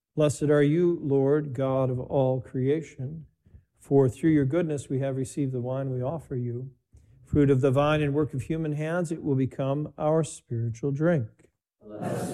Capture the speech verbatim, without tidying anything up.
Blessed are you, Lord, God of all creation, for through your goodness we have received the wine we offer you. Fruit of the vine and work of human hands, it will become our spiritual drink. Blessed